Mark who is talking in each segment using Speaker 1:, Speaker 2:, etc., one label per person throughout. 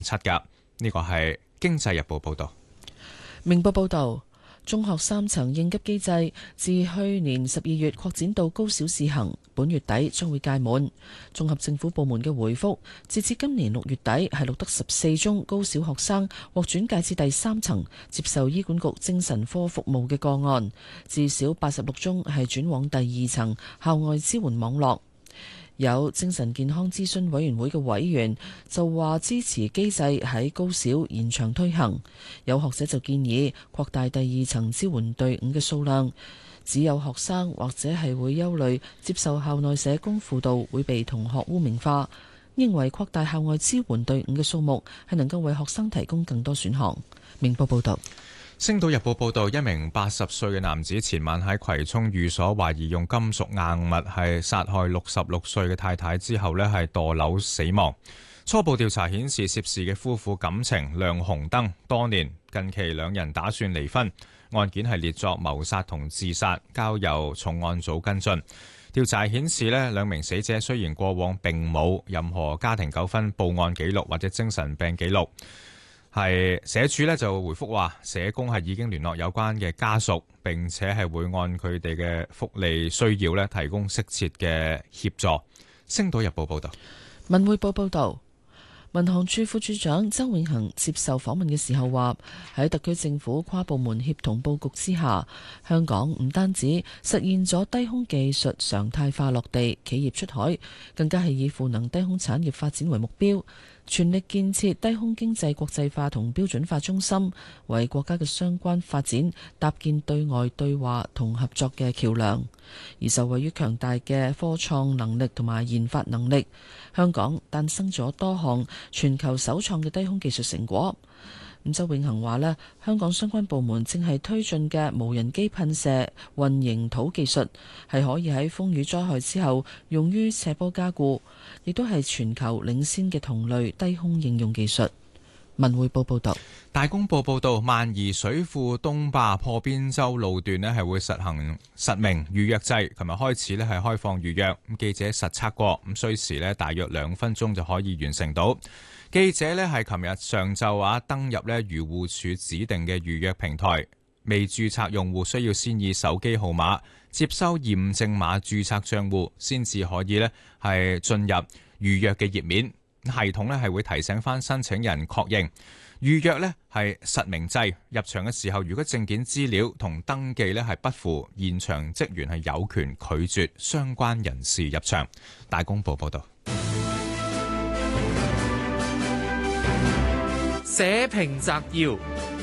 Speaker 1: 7㗎。呢個係《經濟日報》報導。
Speaker 2: 明報報導，中學3層應急機制自去年12月擴展到高小試行，本月底將會屆滿。綜合政府部門嘅回覆，截至今年6月底係錄得14宗高小學生獲轉介至第3層接受醫管局精神科服務嘅個案，至少86宗係轉往第2層校外支援網絡。有精神健康諮詢委員會嘅委員就話支持機制喺高小延長推行，有學者就建議擴大第2層支援隊伍嘅數量。只有學生或者係會憂慮接受校內社工輔導會被同學污名化，認為擴大校外支援隊伍嘅數目係能夠為學生提供更多選項。明報報道。
Speaker 1: 《星島日報》報導，一名80歲嘅男子前晚喺葵涌寓所懷疑用金屬硬物係殺害66歲嘅太太之後係墮樓死亡。初步調查顯示，涉事嘅夫婦感情亮紅燈多年，近期兩人打算離婚。案件係列作謀殺同自殺，交由重案組跟進。調查顯示兩名死者雖然過往並冇任何家庭糾紛報案記錄或者精神病記錄。係社署就回覆話，社工係已經聯絡有關嘅家屬，並且係會按佢哋嘅福利需要提供適切嘅協助。星島日報報道。
Speaker 2: 文匯報報道，民航處副處長周永恒接受訪問嘅時候話，喺特區政府跨部門協同佈局之下，香港唔單止實現咗低空技術常態化落地，企業出海，更加係以賦能低空產業發展為目標，全力建設低空經濟國際化同標準化中心，為國家嘅相關發展搭建對外對話同合作嘅橋樑。而受惠於強大嘅科創能力同埋研發能力，香港誕生咗多項全球首創嘅低空技術成果。周永恒話香港相關部門正係推進嘅無人機噴射混凝土技術，係可以喺風雨災害之後用於斜坡加固，亦都係全球領先嘅同類低空應用技術。文匯報報道。
Speaker 1: 大公報報道，萬宜水庫東壩破邊洲路段係會實行實名預約制，琴日開始係開放預約。記者實測過，需時大約2分鐘就可以完成到。記者係琴日上晝登入漁護署指定嘅預約平台，未註冊用戶需要先以手機號碼接收驗證碼註冊賬戶，先至可以係進入預約嘅頁面。系統係會提醒翻申請人確認預約係實名制，入場嘅時候如果證件資料同登記係不符，現場職員係有權拒絕相關人士入場。大公報報道。
Speaker 3: 社評摘要。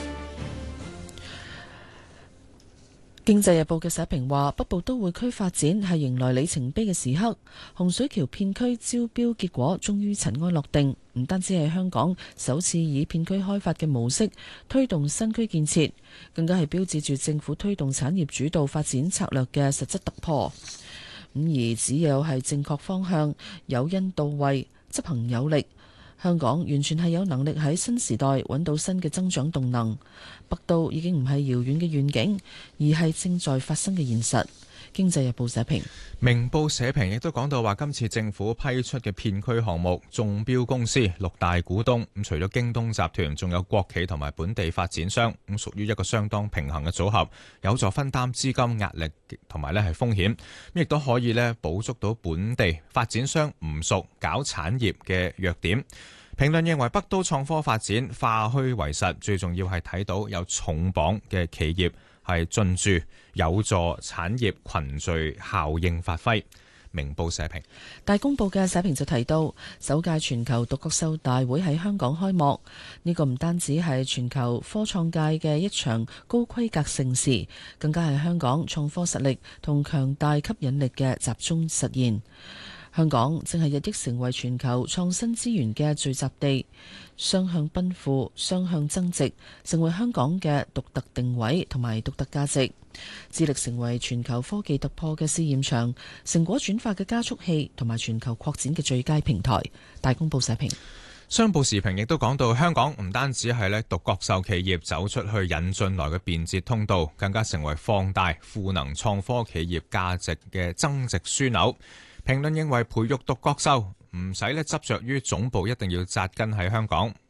Speaker 2: 經濟日報嘅社評話，北部都會區發展係迎來里程碑嘅時刻，洪水橋片區招標結果終於塵埃落定，唔單止係香港首次以片區開發嘅模式推動新區建設，更加係標誌住政府推動產業主導發展策略嘅實質突破。而只有係正確方向，誘因到位，執行有力，香港完全係有能力喺新時代揾到新嘅增長動能。北都已經唔係遙遠嘅願景，而係正在發生嘅現實。經濟日報社評。
Speaker 1: 明報社評亦都講到話，今次政府批出嘅片區項目中標公司6大股東，除咗京東集團，仲有國企同埋本地發展商，屬於一個相當平衡嘅組合，有助分擔資金壓力同埋係風險，亦都可以補足到本地發展商唔熟搞產業嘅弱點。評論認為北都創科發展化虛為實，最重要係睇到有重磅嘅企業係進駐，有助產業群聚效應發揮。明報社評。
Speaker 2: 大公報嘅社評就提到，首屆全球獨角獸大會喺香港開幕，呢個唔單止係全球科創界嘅一場高規格盛事，更加係香港創科實力同強大吸引力嘅集中實現。香港正係日益成為全球創新資源嘅聚集地，雙向奔赴，雙向增值，成為香港嘅獨特定位同埋獨特價值，致力成為全球科技突破嘅試驗場，成果轉化嘅加速器，同埋全球擴展嘅最佳平台。大公報社評。
Speaker 1: 商報時評亦都講到，香港唔單止係獨角獸企業走出去引進來嘅便捷通道，更加成為放大賦能創科企業價值嘅增值樞紐。評論認為，培育獨角獸唔使執着於總部一定要紮根喺香港，